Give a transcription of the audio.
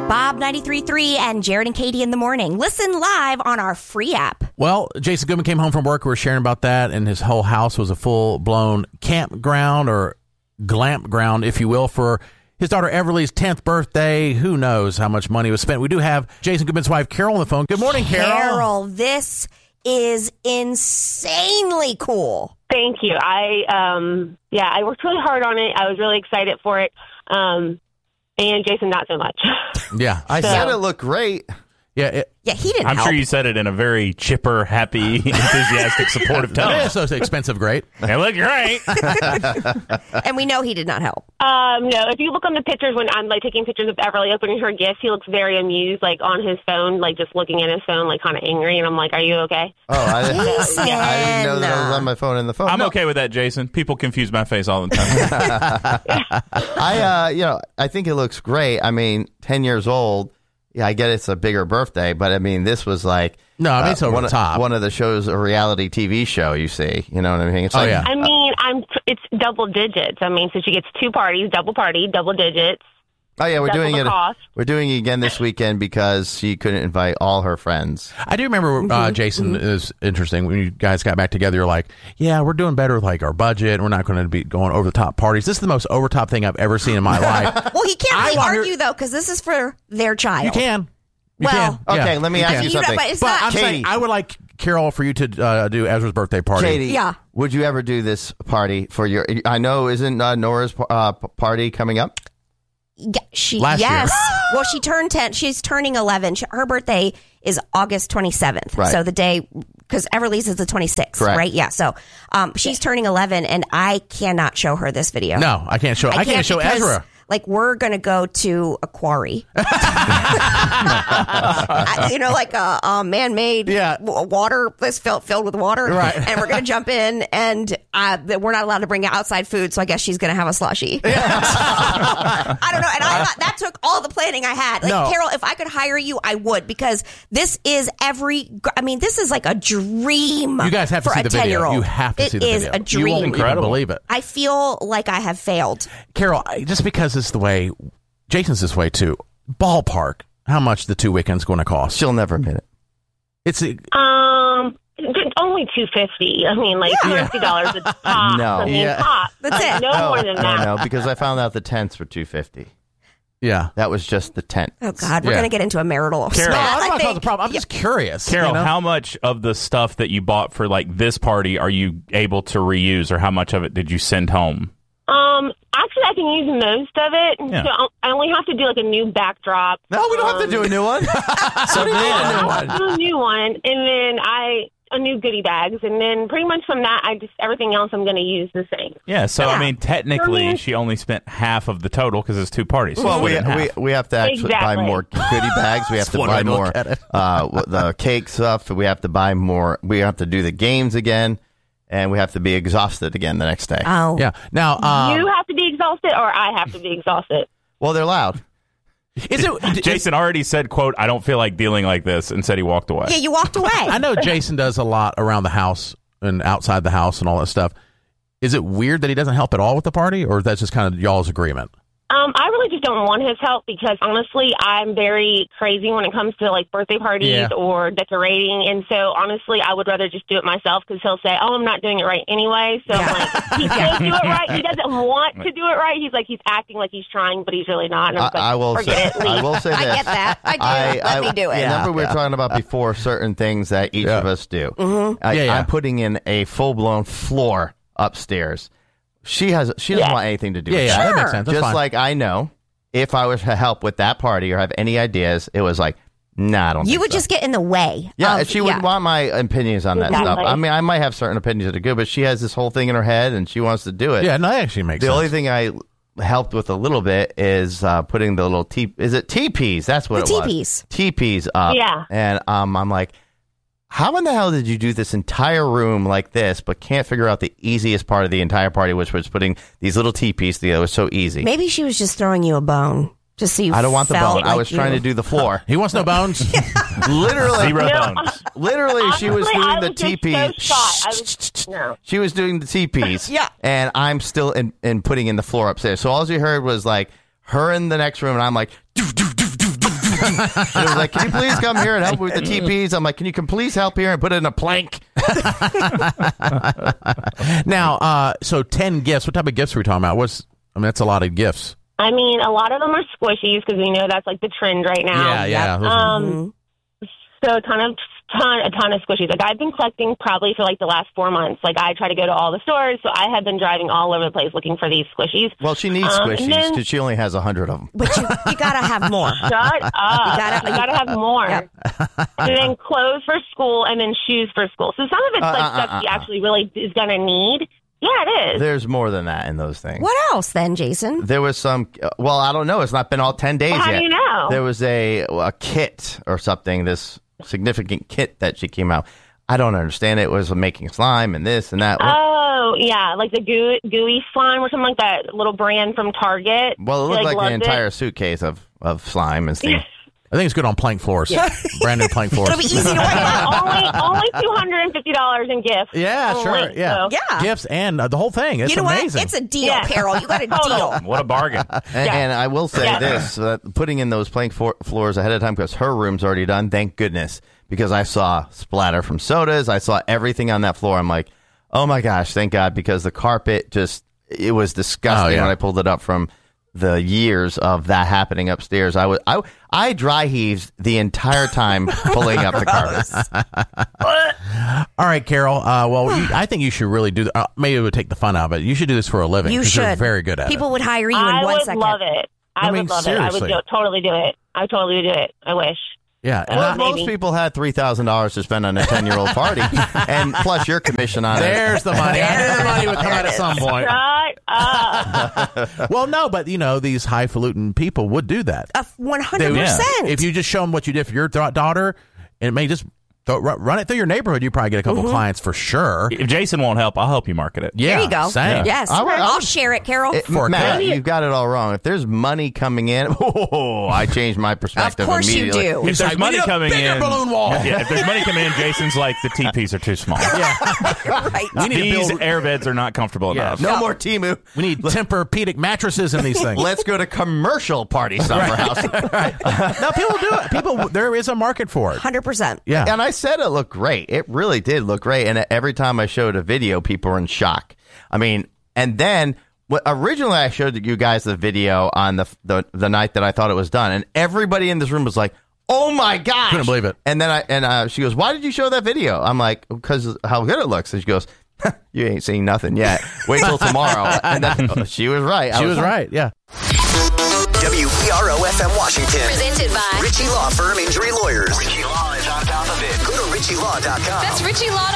Bob 93.3 and Jared and Katie in the morning. Listen live on our free app. Well, Jason Goodman came home from work. We were sharing about that, and his whole house was a full-blown campground or glamp ground, if you will, for his daughter Everly's 10th birthday. Who knows how much money was spent. We do have Jason Goodman's wife, Carol, on the phone. Good morning, Carol. Carol, this is insanely cool. Thank you. I worked really hard on it. I was really excited for it. And Jason, not so much. Yeah. I said it looked great. Yeah, he didn't I'm help. sure you said it in a very chipper, happy, enthusiastic, supportive tone. It is so expensive, great. They look great. And we know he did not help. No, if you look on the pictures when I'm taking pictures of Everly opening her gift, he looks very amused, on his phone, just looking at his phone, kind of angry. And I'm like, "Are you okay?" Oh, I didn't Jason. know that I was on my phone in the phone. I'm okay with that, Jason. People confuse my face all the time. I think it looks great. I mean, 10 years old. Yeah, I get it's a bigger birthday, but I mean, this was it's over the top. One of the shows, a reality TV show, you see. You know what I mean? It's yeah. I mean, it's double digits. I mean, so she gets 2 parties, double party, double digits. Oh yeah, we're Double doing the it. cost. We're doing it again this weekend because she couldn't invite all her friends. I do remember, Jason, is interesting. When you guys got back together, you're like, yeah, we're doing better with our budget. We're not going to be going over the top parties. This is the most over top thing I've ever seen in my life. Well, he can't really argue, though, because this is for their child. You can. Okay, let me ask you something. But I'm saying, I would like, Carol, for you to do Ezra's birthday party. Katie, would you ever do this party for your... I know, isn't Nora's party coming up? Last year. Well, she turned 10. She's turning 11. Her birthday is August 27th. Right. So the day, because Everly's is the 26th, Correct. right? Yeah. So she's turning 11, and I cannot show her this video. No, I can't show. I can't show because, Ezra. We're going to go to a quarry. A man-made water that's filled with water. Right. And we're going to jump in, and we're not allowed to bring outside food, so I guess she's going to have a slushie. I don't know. And I thought that took all the planning I had. Carol, if I could hire you, I would, because this is this is like a dream. You guys have to see the video. You have to see the video. It is a dream. You won't even believe it. I feel like I have failed. Carol, just because it's the way, Jason's this way too. Ballpark, how much the 2 weekends going to cost? She'll never admit it. It's only $250. I mean, $50 a pop. No. I mean, pop. That's it. No more than that. No, because I found out the tents were $250. Yeah, that was just the tent. Oh God, we're gonna get into a marital. Carol, I'm not the problem. I'm just curious. Carol, how much of the stuff that you bought for this party are you able to reuse, or how much of it did you send home? Actually, I can use most of it. Yeah. So I only have to do a new backdrop. No, we don't have to do a new one. A new one, and then a new goodie bags, and then pretty much from that, everything else I'm going to use the same. Yeah, so I mean, technically, she only spent half of the total because it's 2 parties. So well, we have to actually buy more goodie bags. We have to buy more the cake stuff. We have to buy more. We have to do the games again. And we have to be exhausted again the next day. Oh. Yeah. Now, you have to be exhausted, or I have to be exhausted? Well, they're loud. Jason already said, quote, "I don't feel like dealing like this," and said he walked away. Yeah, you walked away. I know Jason does a lot around the house and outside the house and all that stuff. Is it weird that he doesn't help at all with the party, or that's just kind of y'all's agreement? I really just don't want his help because, honestly, I'm very crazy when it comes to, birthday parties or decorating. And so, honestly, I would rather just do it myself because he'll say, "Oh, I'm not doing it right anyway." So, he could do it right. He doesn't want to do it right. He's acting like he's trying, but he's really not. And I'm I will say this. I get that. I do. Let me do it. Remember we were talking about before certain things that each of us do. Mm-hmm. I'm putting in a full-blown floor upstairs. She doesn't want anything to do with it. Yeah, that makes sense. That's Just fine. like I know, if I was to help with that party or have any ideas, it was like, nah, I don't think You would so. just get in the way. Yeah, she wouldn't want my opinions on that stuff. I mean, I might have certain opinions that are good, but she has this whole thing in her head, and she wants to do it. Yeah, no, that actually makes sense. The only thing I helped with a little bit is putting the little is it teepees? That's what it was. Teepees. Teepees up. Yeah. And I'm like, how in the hell did you do this entire room like this, but can't figure out the easiest part of the entire party, which was putting these little teepees together? It was so easy. Maybe she was just throwing you a bone. Just so you I don't want the felt bone. I was trying to do the floor. He wants no bones. Literally. 0 bones. Literally, Honestly, she was doing I the was just teepees. so no. She was doing the teepees. Yeah. And I'm still in putting in the floor upstairs. So all you heard was her in the next room, and I'm like, doof, doof, doof, doof, doof, It was like, can you please come here and help with the teepees? I'm like, can you please help here and put it in a plank? Now, so 10 gifts. What type of gifts are we talking about? That's a lot of gifts. I mean, a lot of them are squishies because we know that's like the trend right now. Yeah. So a ton of squishies. Like I've been collecting probably for like the last 4 months. Like I try to go to all the stores, so I have been driving all over the place looking for these squishies. Well, she needs squishies because she only has 100 of them. But you gotta have more. Shut up! You gotta have more. Yep. And then clothes for school, and then shoes for school. So some of it's like stuff you actually really is gonna need. Yeah, it is. There's more than that in those things. What else then, Jason? There was some, well, I don't know. It's not been all 10 days yet. How do you know? There was a kit or something, this significant kit that she came out. I don't understand it. It was making slime and this and that. Oh, yeah, like the gooey slime or something like that little brand from Target. Well, it looked like the entire suitcase of slime and things. I think it's good on plank floors. Yeah. Brand new plank floors. It'll be easy to wipe. only $250 in gifts. Yeah, only, sure. Yeah. So. Yeah. Gifts and the whole thing. It's amazing. What? It's a deal, Carol. You got a deal. What a bargain. And I will say this, putting in those plank floors ahead of time because her room's already done, thank goodness, because I saw splatter from sodas. I saw everything on that floor. I'm like, oh my gosh, thank God, because the carpet it was disgusting when I pulled it up from the years of that happening upstairs. I dry heaved the entire time pulling up the carpet. All right, Carol. I think you should really do. Maybe it would take the fun out of it. You should do this for a living. You should. You're very good at it. People would hire you in 1 second. I would love it. I would love it. I would totally do it. I totally would do it. I wish. Yeah, well, most people had $3,000 to spend on a 10-year-old party, and plus your commission on it. There's the money. I knew the money would come out at some point. Shut up. Well, no, but these highfalutin people would do that. 100%. If you just show them what you did for your daughter, and it may just run it through your neighborhood, you probably get a couple clients for sure. If Jason won't help, I'll help you market it. Yeah, there you go. Same. Yes, I'll share it, Carol. Matt, you've got it all wrong. If there's money coming in, I changed my perspective immediately. Of course you do. If there's money coming in, balloon wall. Yeah, if there's money coming in, Jason's like, the teepees are too small. Right. These air beds are not comfortable enough. No more Temu. We need Tempur-Pedic mattresses in these things. Let's go to commercial party summer house. No, people do it. There is a market for it. 100%. Yeah. And I said it looked great. It really did look great. And every time I showed a video, people were in shock. I mean, and then originally I showed you guys the video on the night that I thought it was done. And everybody in this room was like, oh my gosh. Couldn't believe it. And then she goes, why did you show that video? I'm like, because how good it looks. And she goes, you ain't seen nothing yet. Wait till tomorrow. And then she was right. She was right. Yeah. WERO-FM Washington. Presented by Ritchie Law Firm Injury Lawyers. Ritchie Law is on top of it. Go to RitchieLaw.com. That's RitchieLaw.com.